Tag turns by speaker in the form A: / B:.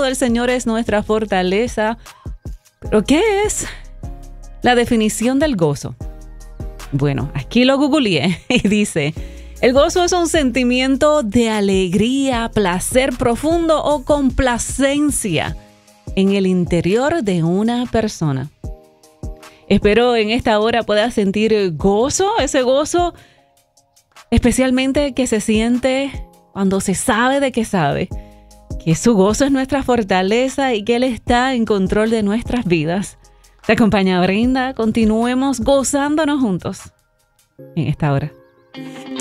A: del Señor es nuestra fortaleza. ¿Pero qué es la definición del gozo? Bueno, aquí lo googleé y dice: el gozo es un sentimiento de alegría, placer profundo o complacencia en el interior de una persona. Espero en esta hora puedas sentir gozo, ese gozo especialmente que se siente cuando se sabe de que sabe que su gozo es nuestra fortaleza y que Él está en control de nuestras vidas. Te acompaña Brenda, continuemos gozándonos juntos en esta hora.